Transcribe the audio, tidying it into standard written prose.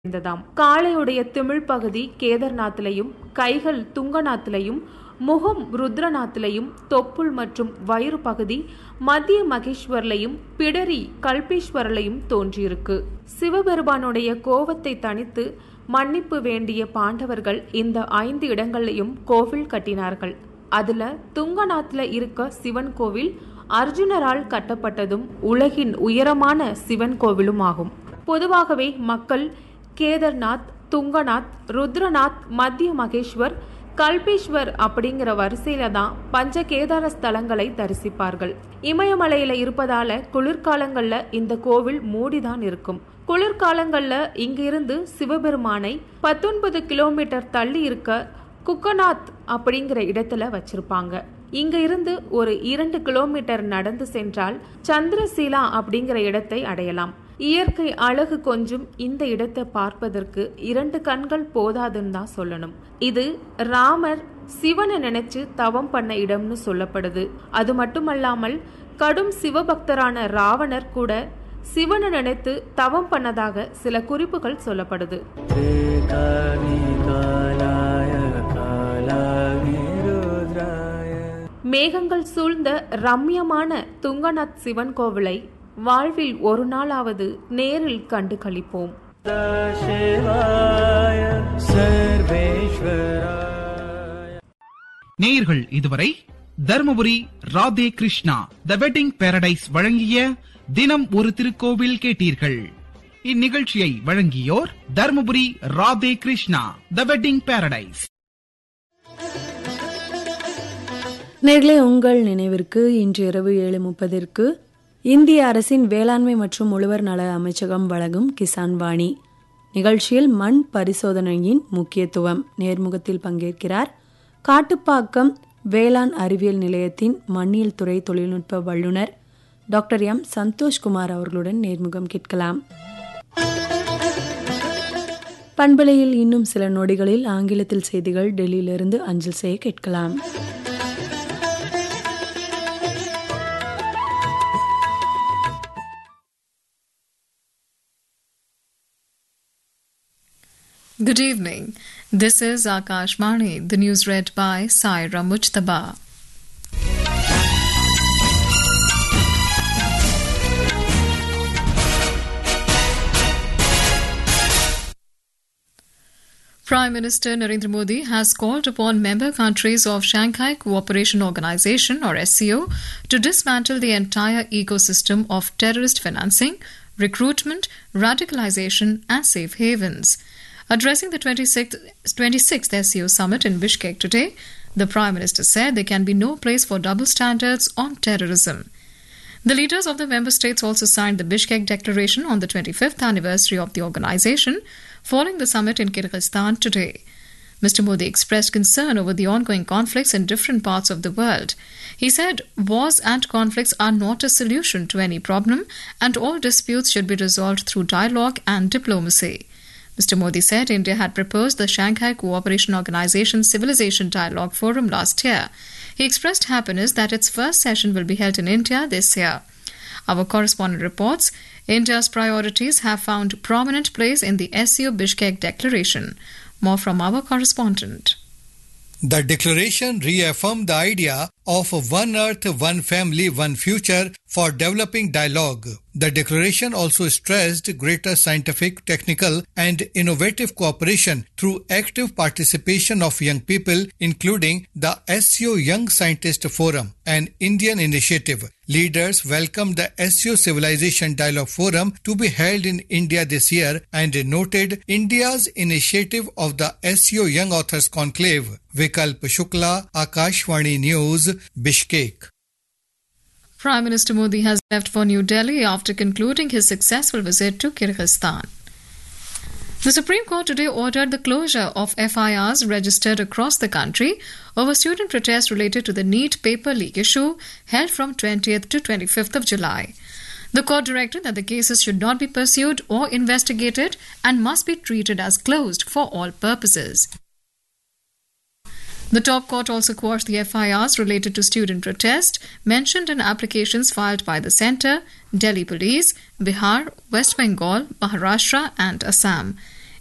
இருந்ததாம். காளையுடைய திமிழ் பகுதி கேதார்நாத்திலையும், கைகள் துங்கநாத்திலையும், முகம் ருத்ரநாத்திலையும், தொப்புள் மற்றும் வயிறு பகுதி மத்திய மகேஸ்வர்லையும், பிடரி கல்பேஸ்வரலையும் தோன்றியிருக்கு. சிவபெருமானுடைய கோபத்தை தணித்து மன்னிப்பு வேண்டிய பாண்டவர்கள் இந்த 5 இடங்களையும் கோவில் கட்டினார்கள். அதுல துங்கநாத்ல இருக்க சிவன் கோவில் அர்ஜுனரால் கட்டப்பட்டதும் உலகின் உயரமான சிவன் கோவிலும் ஆகும். பொதுவாகவே மக்கள் கேதார்நாத், துங்கநாத், ருத்ரநாத், மத்திய மகேஸ்வர், கல்பேஸ்வர் அப்படிங்கிற வரிசையில தான் பஞ்ச கேதார ஸ்தலங்களை தரிசிப்பார்கள். இமயமலையில இருப்பதால குளிர்காலங்கள்ல இந்த கோவில் மூடிதான் இருக்கும். குளிர்காலங்கள்ல இங்கிருந்து சிவபெருமானை 19 கிலோமீட்டர் தள்ளி இருக்க குக்கநாத் அப்படிங்கிற இடத்துல வச்சிருப்பாங்க. இங்க இருந்து ஒரு 2 கிலோமீட்டர் நடந்து சென்றால் சந்திரசீலா அப்படிங்கிற இடத்தை அடையலாம். இயற்கை அழகு கொஞ்சம் இந்த இடத்தை பார்ப்பதற்கு 2 கண்கள் போதாதுன்னு தான் சொல்லணும். இது ராமர் சிவனை நினைச்சு தவம் பண்ண இடம்னு சொல்லப்படுது. அது மட்டுமல்லாமல் கடும் சிவபக்தரான ராவணர் கூட சிவனை நினைத்து தவம் பண்ணதாக சில குறிப்புகள் சொல்லப்படுது. மேகங்கள் சூழ்ந்த ரம்யமான துங்கநாத் சிவன் கோவிலை வாழ்வில் ஒரு நாளாவது நேரில் கண்டு களிப்போம். நேயர்கள் இதுவரை தர்மபுரி ராதே கிருஷ்ணா தி வெட்டிங் பாரடைஸ் வழங்கிய தினம் ஒரு திருக்கோவில் கேட்டீர்கள். இந்நிகழ்ச்சியை வழங்கியோர் தர்மபுரி ராதே கிருஷ்ணா தி வெட்டிங் பாரடைஸ். நேர்களே, உங்கள் நினைவிற்கு இன்று இரவு 7:30 இந்திய அரசின் வேளாண்மை மற்றும் உழவர் நல அமைச்சகம் வழங்கும் கிசான் வாணி நிகழ்ச்சியில் மண் பரிசோதனையின் முக்கியத்துவம் நேர்முகத்தில் பங்கேற்கிறார் காட்டுப்பாக்கம் வேளாண் அறிவியல் நிலையத்தின் மண்ணியல் துறை தொழில்நுட்ப வல்லுநர் டாக்டர் எம் சந்தோஷ்குமார் அவர்களுடன் நேர்முகம் கேட்கலாம். பண்பலையில் இன்னும் சில நொடிகளில் ஆங்கிலத்தில் செய்திகள் டெல்லியிலிருந்து அஞ்சல் செய்ய கேட்கலாம். Good evening. This is Akashvani. The news read by Saira Mujtaba. Prime Minister Narendra Modi has called upon member countries of Shanghai Cooperation Organization or SCO to dismantle the entire ecosystem of terrorist financing, recruitment, radicalization and safe havens. Addressing the 26th SCO summit in Bishkek today, the Prime Minister said there can be no place for double standards on terrorism. The leaders of the member states also signed the Bishkek Declaration on the 25th anniversary of the organization, following the summit in Kyrgyzstan today. Mr. Modi expressed concern over the ongoing conflicts in different parts of the world. He said wars and conflicts are not a solution to any problem, and all disputes should be resolved through dialogue and diplomacy. Mr. Modi said India had proposed the Shanghai Cooperation Organization Civilization Dialogue Forum last year. He expressed happiness that its first session will be held in India this year. Our correspondent reports India's priorities have found prominent place in the SCO Bishkek Declaration. More from our correspondent. The declaration reaffirmed the idea of one earth, one family, one future for developing dialogue. The declaration also stressed greater scientific, technical and innovative cooperation through active participation of young people, including the SCO Young Scientist Forum, an Indian initiative. Leaders welcomed the SCO Civilization Dialogue Forum to be held in India this year and noted India's initiative of the SCO Young Authors Conclave. Vikalp Shukla, Akashvani News, Bishkek. Prime Minister Modi has left for New Delhi after concluding his successful visit to Kyrgyzstan. The Supreme Court today ordered the closure of FIRs registered across the country over student protests related to the NEET paper leak issue held from 20th to 25th of July. The court directed that the cases should not be pursued or investigated and must be treated as closed for all purposes. The top court also quashed the FIRs related to student protest mentioned in applications filed by the Centre, Delhi Police, Bihar, West Bengal, Maharashtra and Assam.